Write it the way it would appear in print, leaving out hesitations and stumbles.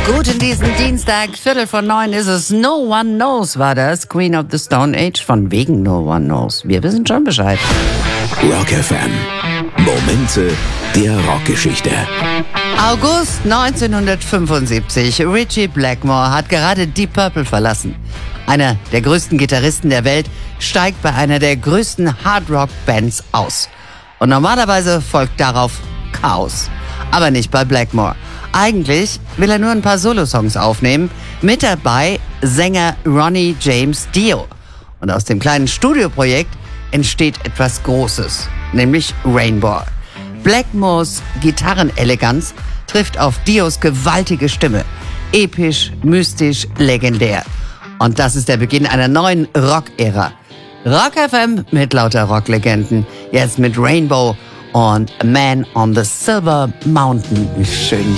Guten diesen Dienstag, 8:45 ist es. No One Knows war das. Queen of the Stone Age, von wegen No One Knows. Wir wissen schon Bescheid. Rock FM. Momente der Rockgeschichte. August 1975. Ritchie Blackmore hat gerade Deep Purple verlassen. Einer der größten Gitarristen der Welt steigt bei einer der größten Hard-Rock-Bands aus. Und normalerweise folgt darauf Chaos. Aber nicht bei Blackmore. Eigentlich will er nur ein paar Solosongs aufnehmen. Mit dabei Sänger Ronnie James Dio. Und aus dem kleinen Studioprojekt entsteht etwas Großes, nämlich Rainbow. Blackmores Gitarreneleganz trifft auf Dios gewaltige Stimme. Episch, mystisch, legendär. Und das ist der Beginn einer neuen Rock-Ära. Rock FM mit lauter Rocklegenden. Jetzt mit Rainbow und A Man on the Silver Mountain. Schön.